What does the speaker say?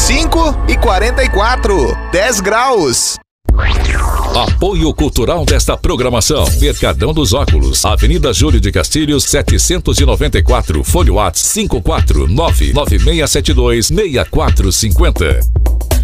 5:44, 10 graus. Apoio cultural desta programação: Mercadão dos Óculos, Avenida Júlio de Castilhos, 794, Fone WhatsApp 549-9672-6450.